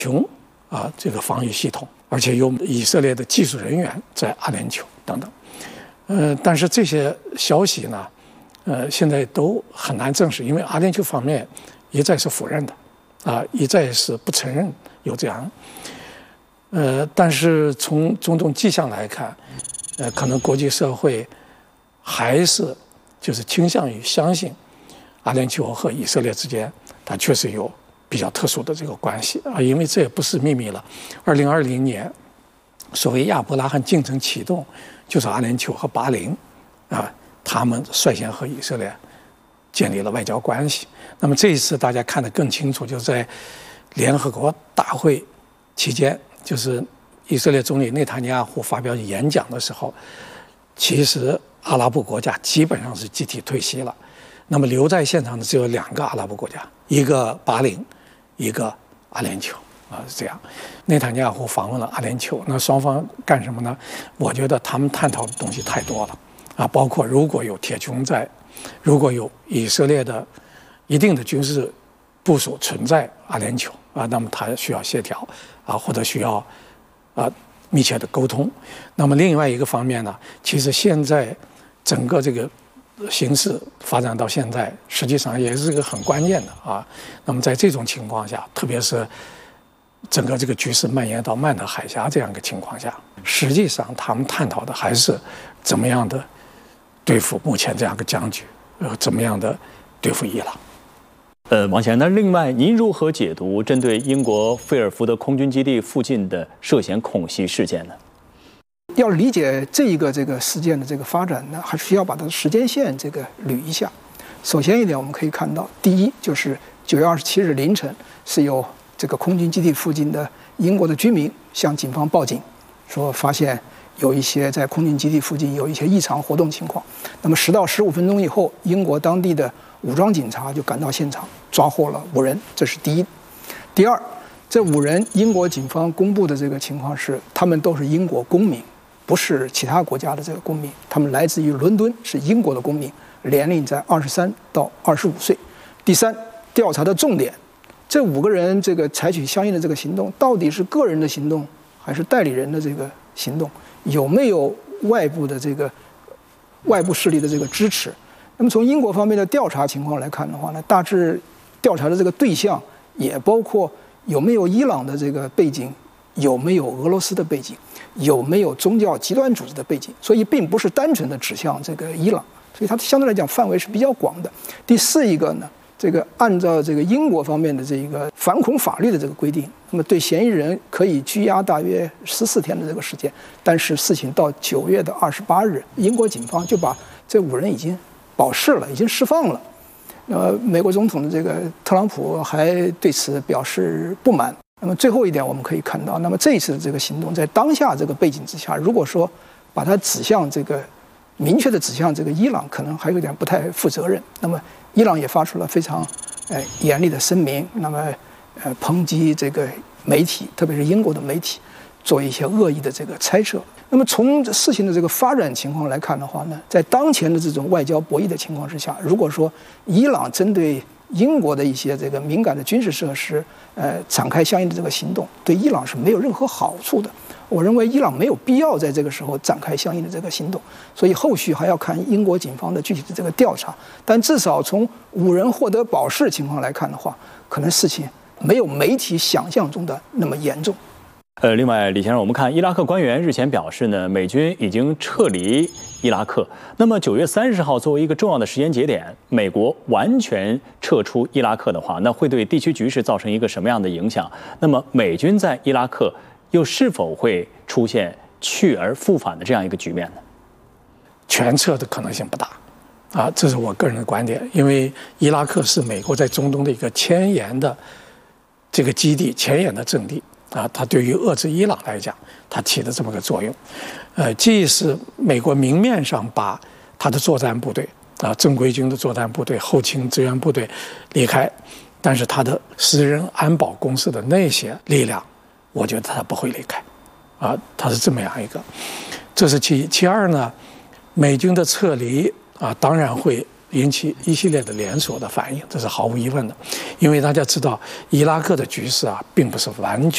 穷这个防御系统，而且有以色列的技术人员在阿联酋等等。但是这些消息呢，现在都很难证实，因为阿联酋方面一再是否认的，一再是不承认有这样。但是从种种迹象来看，可能国际社会还是就是倾向于相信阿联酋和以色列之间，它确实有比较特殊的这个关系因为这也不是秘密了。2020年，所谓亚伯拉罕进程启动，就是阿联酋和巴林他们率先和以色列建立了外交关系。那么这一次大家看得更清楚，就是在联合国大会期间，就是以色列总理内塔尼亚胡发表演讲的时候，其实阿拉伯国家基本上是集体退席了。那么留在现场的只有2个阿拉伯国家，一个巴林，一个阿联酋是这样。内塔尼亚胡访问了阿联酋，那双方干什么呢？我觉得他们探讨的东西太多了包括如果有铁穹在，如果有以色列的一定的军事部署存在阿联酋那么他需要协调或者需要密切的沟通。那么另外一个方面呢，其实现在整个这个形势发展到现在，实际上也是一个很关键的那么在这种情况下，特别是整个这个局势蔓延到曼德海峡这样一个情况下，实际上他们探讨的还是怎么样的对付目前这样一个僵局，怎么样的对付伊朗。 王先生，那另外您如何解读针对英国菲尔福德空军基地附近的涉嫌恐袭事件呢？ 要理解这个事件的这个发展呢，还是需要把它的时间线捋一下。首先一点，我们可以看到，第一就是9月27日凌晨，是有这个空军基地附近的英国的居民向警方报警，说发现有一些在空军基地附近有一些异常活动情况。那么10到15分钟以后，英国当地的武装警察就赶到现场，抓获了5人，这是第一。第二，这5人英国警方公布的这个情况是，他们都是英国公民，不是其他国家的这个公民，他们来自于伦敦，是英国的公民，年龄在23到25岁。第三，调查的重点，这5个人采取相应的这个行动，到底是个人的行动还是代理人的这个行动，有没有外部势力的这个支持？那么从英国方面的调查情况来看的话呢，大致调查的这个对象也包括有没有伊朗的这个背景，有没有俄罗斯的背景，有没有宗教极端组织的背景，所以并不是单纯的指向这个伊朗，所以它相对来讲范围是比较广的。第四一个呢，按照英国方面的这个反恐法律的这个规定，那么对嫌疑人可以拘押大约14天的这个时间，但是事情到9月的28日，英国警方就把这5人已经保释了，已经释放了。美国总统的特朗普还对此表示不满。那么最后一点，我们可以看到，那么这一次的这个行动，在当下这个背景之下，如果说把它指向明确的指向伊朗，可能还有点不太负责任。那么伊朗也发出了非常严厉的声明，那么抨击媒体，特别是英国的媒体，做一些恶意的猜测。那么从事情的发展情况来看的话呢，在当前的这种外交博弈的情况之下，如果说伊朗针对英国的一些敏感的军事设施展开相应的行动，对伊朗是没有任何好处的。我认为伊朗没有必要在这个时候展开相应的行动，所以后续还要看英国警方的具体的调查。但至少从5人获得保释情况来看的话，可能事情没有媒体想象中的那么严重。 另外，李先生，我们看伊拉克官员日前表示呢，美军已经撤离伊拉克。那么9月30号作为一个重要的时间节点，美国完全撤出伊拉克的话，那会对地区局势造成一个什么样的影响？那么美军在伊拉克又是否会出现去而复返的这样一个局面呢？ 全撤的可能性不大这是我个人的观点。因为伊拉克是美国在中东的一个前沿的基地，前沿的阵地它对于遏制伊朗来讲，它起的这么个作用。既是美国明面上把它的作战部队正规军的作战部队、后勤支援部队离开，但是它的私人安保公司的那些力量，我觉得它不会离开它是这么样一个。这是其一。其二呢，美军的撤离当然会引起一系列的连锁的反应，这是毫无疑问的。因为大家知道伊拉克的局势并不是完